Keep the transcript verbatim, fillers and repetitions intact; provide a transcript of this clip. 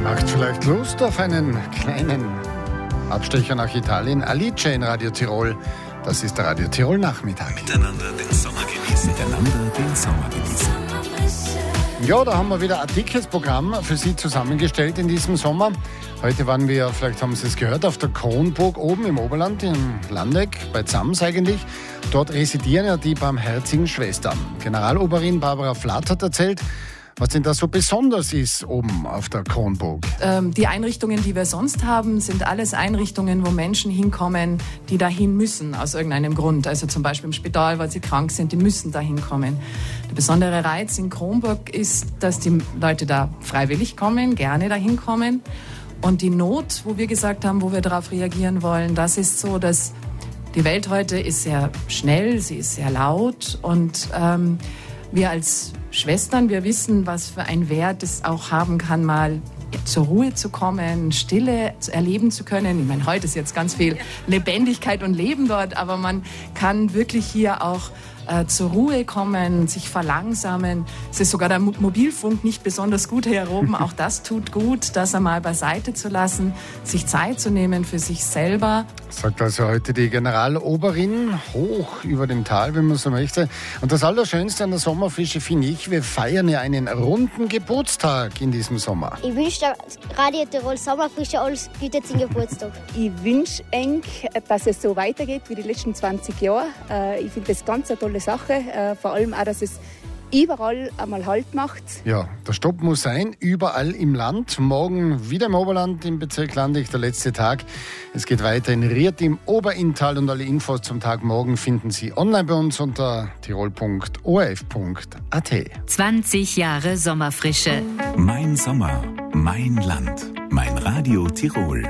Macht vielleicht Lust auf einen kleinen Abstecher nach Italien. Alice in Radio Tirol. Das ist der Radio Tirol Nachmittag. Miteinander den Sommer genießen. Miteinander den Sommer genießen. Ja, da haben wir wieder ein dickes Programm für Sie zusammengestellt in diesem Sommer. Heute waren wir, vielleicht haben Sie es gehört, auf der Kronburg oben im Oberland, in Landeck, bei Zams eigentlich. Dort residieren ja die barmherzigen Schwestern. Generaloberin Barbara Flatt hat erzählt, was denn da so besonders ist oben auf der Kronburg. Ähm, die Einrichtungen, die wir sonst haben, sind alles Einrichtungen, wo Menschen hinkommen, die dahin müssen, aus irgendeinem Grund. Also zum Beispiel im Spital, weil sie krank sind, die müssen da hinkommen. Der besondere Reiz in Kronburg ist, dass die Leute da freiwillig kommen, gerne dahin kommen. Und die Not, wo wir gesagt haben, wo wir darauf reagieren wollen, das ist so, dass die Welt heute ist sehr schnell, sie ist sehr laut und ähm, wir als Schwestern, wir wissen, was für einen Wert es auch haben kann, mal zur Ruhe zu kommen, Stille erleben zu können. Ich meine, heute ist jetzt ganz viel Lebendigkeit und Leben dort, aber man kann wirklich hier auch äh, zur Ruhe kommen, sich verlangsamen. Es ist sogar der Mo- Mobilfunk nicht besonders gut hier oben. Auch das tut gut, das einmal beiseite zu lassen, sich Zeit zu nehmen für sich selber. Sagt also heute die Generaloberin, hoch über dem Tal, wenn man so möchte. Und das Allerschönste an der Sommerfrische finde ich, wir feiern ja einen runden Geburtstag in diesem Sommer. Ich wünsche der Radio Tirol Sommerfrische alles Gute zum Geburtstag. Ich wünsche eng, dass es so weitergeht wie die letzten zwanzig Jahre. Ich finde das ganz eine tolle Sache, vor allem auch, dass es überall einmal Halt macht. Ja, der Stopp muss sein, überall im Land. Morgen wieder im Oberland, im Bezirk Landeck, der letzte Tag. Es geht weiter in Ried im Oberinntal und alle Infos zum Tag morgen finden Sie online bei uns unter tirol punkt o r f punkt a t. zwanzig Jahre Sommerfrische. Mein Sommer, mein Land, mein Radio Tirol.